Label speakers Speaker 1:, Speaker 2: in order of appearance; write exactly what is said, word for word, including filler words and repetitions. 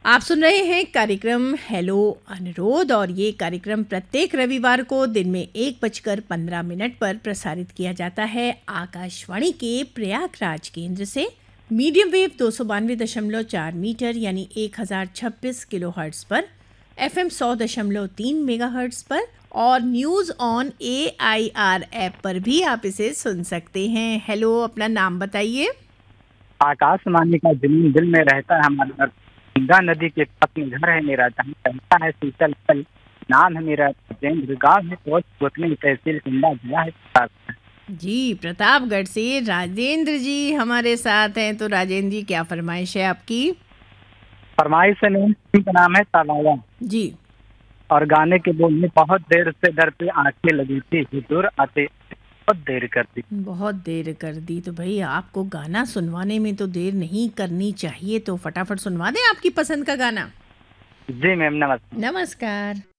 Speaker 1: आप सुन रहे हैं कार्यक्रम हेलो अनुरोध और ये कार्यक्रम प्रत्येक रविवार को दिन में एक बजकर पंद्रह मिनट पर प्रसारित किया जाता है आकाशवाणी के प्रयागराज केंद्र से मीडियम वेव दो सौ बानवे दशमलव चार मीटर यानी एक हजार छब्बीस किलो हर्ट्स पर, एफएम सौ दशमलव तीन मेगा हर्ट्स पर और news on A I R app पर भी आप इसे सुन सकते हैं। हेलो, अपना नाम बताइए।
Speaker 2: आकाशवाणी का जुनून दिल में रहता है हमारा, गंगा नदी के पास में घर है मेरा, जहाँ रहता है शीतल फल, नाम है मेरा राजेंद्र, गाँव है कोच गोतनी, तहसील कुंडा, जिला है प्रतापगढ़।
Speaker 1: जी, प्रतापगढ़ से राजेंद्र जी हमारे साथ हैं। तो राजेंद्र जी, क्या फरमाइश है आपकी?
Speaker 2: फरमाइश से नहीं, फिल्म का नाम है तालाया
Speaker 1: जी।
Speaker 2: और गाने के बोल में बहुत देर से दर पे आंखें लगी थी, हुजूर आते बहुत देर करती।
Speaker 1: बहुत देर कर दी तो भाई आपको गाना सुनवाने में तो देर नहीं करनी चाहिए, तो फटाफट सुनवा दें आपकी पसंद का गाना।
Speaker 2: जी मैम, नमस्ते।
Speaker 1: नमस्कार।